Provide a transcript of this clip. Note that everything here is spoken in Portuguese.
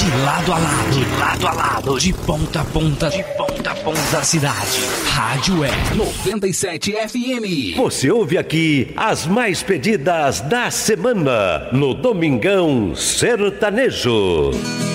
De lado a lado, de lado a lado, de ponta a ponta, de ponta a ponta da cidade. Rádio Web 97 FM. Você ouve aqui as mais pedidas da semana no Domingão Sertanejo.